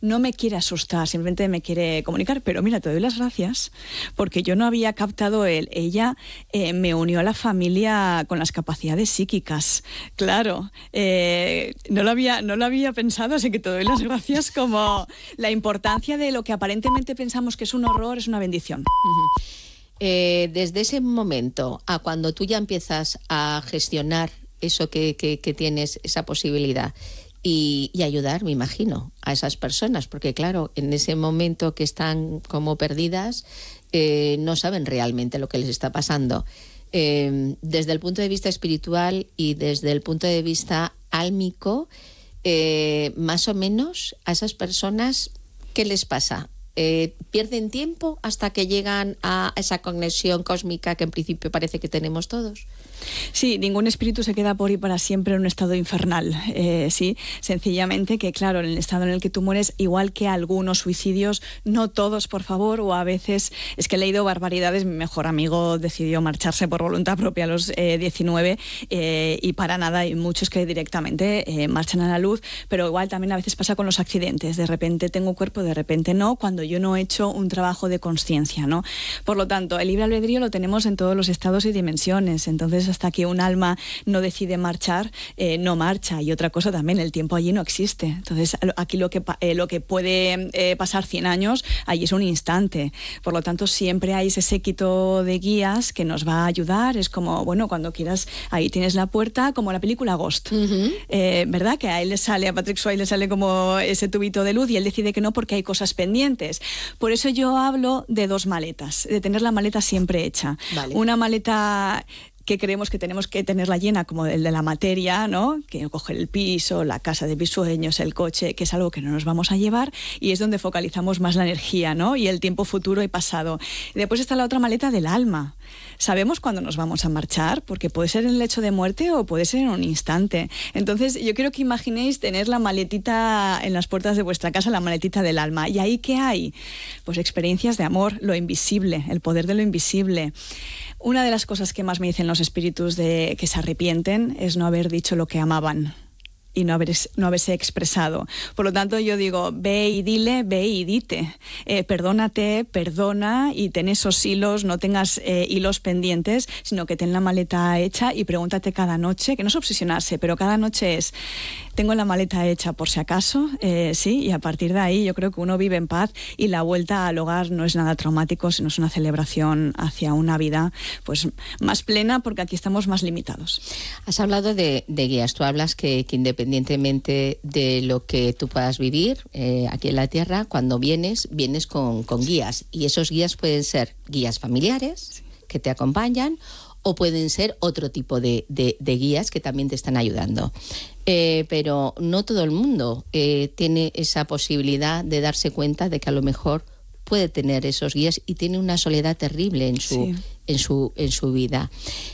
no me quiere asustar, simplemente me quiere comunicar. Pero mira, te doy las gracias porque yo no había captado ella me unió a la familia con las capacidades psíquicas. Claro, no lo había pensado, así que te doy las gracias, como la importancia de lo que aparentemente pensamos que es un horror, es una bendición. Uh-huh. Desde ese momento a cuando tú ya empiezas a gestionar eso que tienes, esa posibilidad, y ayudar, me imagino, a esas personas, porque claro, en ese momento que están como perdidas, no saben realmente lo que les está pasando. Desde el punto de vista espiritual y desde el punto de vista álmico, más o menos a esas personas, ¿qué les pasa? ¿Pierden tiempo hasta que llegan a esa conexión cósmica que en principio parece que tenemos todos? Sí, ningún espíritu se queda por ahí para siempre en un estado infernal. Sí, sencillamente que, claro, en el estado en el que tú mueres, igual que algunos suicidios, no todos, por favor, o a veces, es que he leído barbaridades. Mi mejor amigo decidió marcharse por voluntad propia a los 19 y para nada, hay muchos que directamente marchan a la luz, pero igual también a veces pasa con los accidentes. De repente tengo cuerpo, de repente no, cuando yo no he hecho un trabajo de consciencia, ¿no? Por lo tanto, el libre albedrío lo tenemos en todos los estados y dimensiones. Entonces, hasta que un alma no decide marchar, no marcha. Y otra cosa también, el tiempo allí no existe. Entonces, aquí lo que puede pasar 100 años, allí es un instante. Por lo tanto, siempre hay ese séquito de guías que nos va a ayudar. Es como, bueno, cuando quieras, ahí tienes la puerta, como la película Ghost. Uh-huh. ¿Verdad? Que a él le sale, a Patrick Swayze le sale como ese tubito de luz y él decide que no porque hay cosas pendientes. Por eso yo hablo de 2 maletas, de tener la maleta siempre hecha. Vale. Una maleta que creemos que tenemos que tenerla llena, como el de la materia, ¿no? Que coger el piso, la casa de mis sueños, el coche, que es algo que no nos vamos a llevar, y es donde focalizamos más la energía, ¿no? Y el tiempo futuro y pasado. Y después está la otra maleta del alma. Sabemos cuándo nos vamos a marchar, porque puede ser en el lecho de muerte o puede ser en un instante. Entonces, yo quiero que imaginéis tener la maletita en las puertas de vuestra casa, la maletita del alma. ¿Y ahí qué hay? Pues experiencias de amor, lo invisible, el poder de lo invisible. Una de las cosas que más me dicen los espíritus de que se arrepienten es no haber dicho lo que amaban y no haberse expresado. Por lo tanto, yo digo, ve y dile, ve y dite. Perdónate, perdona y ten esos hilos, no tengas hilos pendientes, sino que ten la maleta hecha y pregúntate cada noche, que no es obsesionarse, pero cada noche es, tengo la maleta hecha por si acaso, sí, y a partir de ahí yo creo que uno vive en paz y la vuelta al hogar no es nada traumático, sino es una celebración hacia una vida pues más plena, porque aquí estamos más limitados. Has hablado de guías, tú hablas que independientemente de lo que tú puedas vivir aquí en la Tierra, cuando vienes con guías, y esos guías pueden ser guías familiares que te acompañan o pueden ser otro tipo de guías que también te están ayudando. Pero no todo el mundo tiene esa posibilidad de darse cuenta de que a lo mejor puede tener esos guías y tiene una soledad terrible en su vida.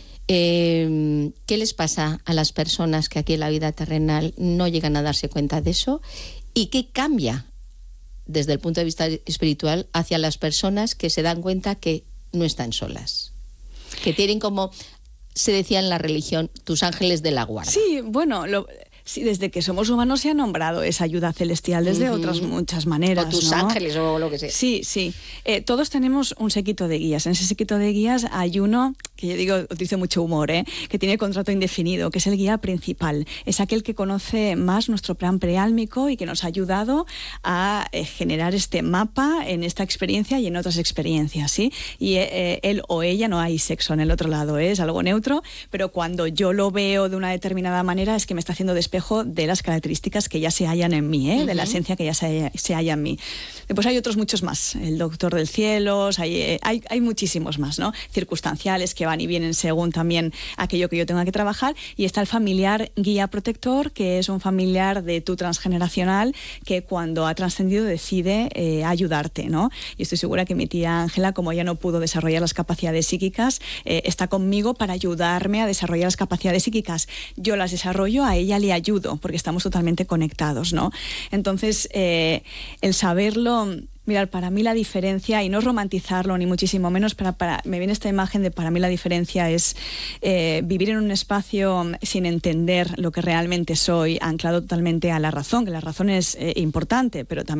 ¿Qué les pasa a las personas que aquí en la vida terrenal no llegan a darse cuenta de eso? ¿Y qué cambia desde el punto de vista espiritual hacia las personas que se dan cuenta que no están solas? Que tienen, como se decía en la religión, tus ángeles de la guarda. Sí, bueno, sí, desde que somos humanos se ha nombrado esa ayuda celestial desde otras muchas maneras. O tus ángeles o lo que sea. Sí, sí. Todos tenemos un séquito de guías. En ese séquito de guías hay uno, que yo digo, utilizo mucho humor, que tiene contrato indefinido, que es el guía principal. Es aquel que conoce más nuestro plan preálmico y que nos ha ayudado a generar este mapa en esta experiencia y en otras experiencias, ¿sí? Y él o ella, no hay sexo en el otro lado, es algo neutro, pero cuando yo lo veo de una determinada manera es que me está haciendo despejo de las características que ya se hallan en mí, de la esencia que ya se halla en mí. Después hay otros muchos más, el doctor del cielo, hay muchísimos más, ¿no? Circunstanciales que van y vienen según también aquello que yo tenga que trabajar, y está el familiar guía protector, que es un familiar de tu transgeneracional que cuando ha trascendido decide ayudarte, ¿no? Y estoy segura que mi tía Ángela, como ya no pudo desarrollar las capacidades psíquicas, está conmigo para ayudarme a desarrollar las capacidades psíquicas. Yo las desarrollo, a ella le ayudo, porque estamos totalmente conectados, ¿no? Entonces, el saberlo, mirar, para mí la diferencia, y no es romantizarlo ni muchísimo menos, me viene esta imagen de, para mí la diferencia es vivir en un espacio sin entender lo que realmente soy, anclado totalmente a la razón, que la razón es importante, pero también